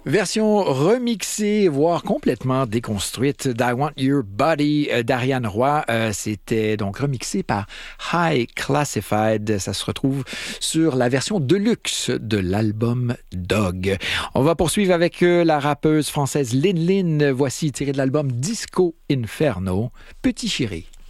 Version remixée, voire complètement déconstruite d'I Want Your Body d'Ariane Roy. C'était donc remixé par High Classified. Ça se retrouve sur la version deluxe de l'album Dog. On va poursuivre avec la rappeuse française Lin Lin. Voici tiré de l'album Disco Inferno, Petit Chéri.